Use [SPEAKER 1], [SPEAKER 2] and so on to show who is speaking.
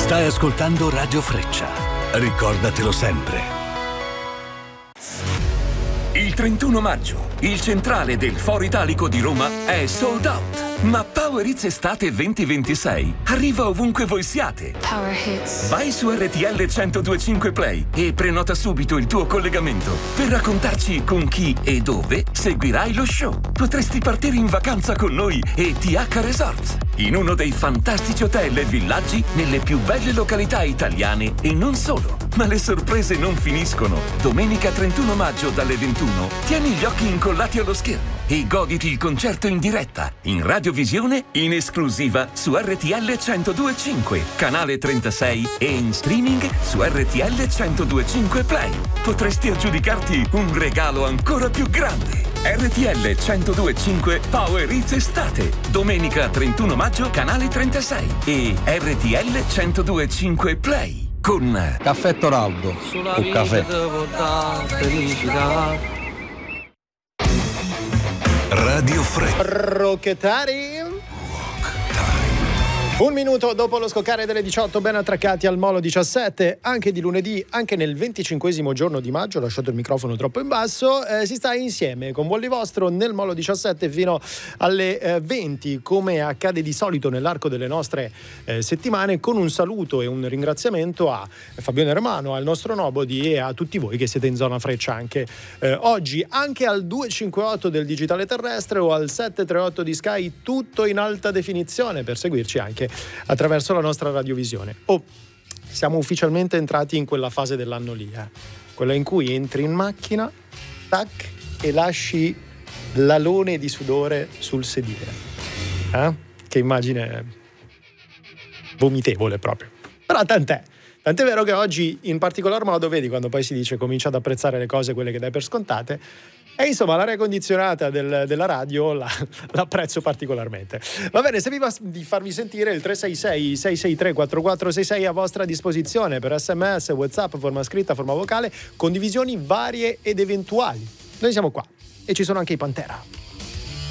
[SPEAKER 1] Stai ascoltando Radio Freccia. Ricordatelo sempre.
[SPEAKER 2] Il 31 maggio, il centrale del Foro Italico di Roma è sold out. Ma Power Hits Estate 2026 arriva ovunque voi siate.
[SPEAKER 3] Power Hits.
[SPEAKER 2] Vai su RTL 102.5 Play e prenota subito il tuo collegamento per raccontarci con chi e dove seguirai lo show. Potresti partire in vacanza con noi e TH Resorts, in uno dei fantastici hotel e villaggi nelle più belle località italiane e non solo. Ma le sorprese non finiscono. Domenica 31 maggio dalle 21 tieni gli occhi incollati allo schermo e goditi il concerto in diretta, in radiovisione, in esclusiva su RTL 102.5, canale 36 e in streaming su RTL 102.5 Play. Potresti aggiudicarti un regalo ancora più grande. RTL 102.5 Power Hits Estate, domenica 31 maggio, canale 36 e RTL 102.5 Play. Con
[SPEAKER 4] Caffè Toraldo o caffè.
[SPEAKER 1] Radio Freccia.
[SPEAKER 5] Rocchettari. Un minuto dopo lo scoccare delle 18, ben attraccati al Molo 17, anche di lunedì, anche nel 25esimo giorno di maggio, ho lasciato il microfono troppo in basso, si sta insieme con Buon Vostro nel Molo 17 fino alle 20, come accade di solito nell'arco delle nostre settimane, con un saluto e un ringraziamento a Fabione Romano, al nostro Nobody e a tutti voi che siete in zona Freccia anche oggi, anche al 258 del digitale terrestre o al 738 di Sky, tutto in alta definizione per seguirci anche attraverso la nostra radiovisione. Siamo ufficialmente entrati in quella fase dell'anno lì, quella in cui entri in macchina, tac, e lasci l'alone di sudore sul sedile. Che immagine vomitevole proprio. Però tant'è vero che oggi in particolar modo, vedi, quando poi si dice comincia ad apprezzare le cose, quelle che dai per scontate, e insomma l'aria condizionata della radio l'apprezzo particolarmente. Va bene, se vi va di farvi sentire, il 366-663-4466 a vostra disposizione per SMS, WhatsApp, forma scritta, forma vocale, condivisioni varie ed eventuali. Noi siamo qua e ci sono anche i Pantera.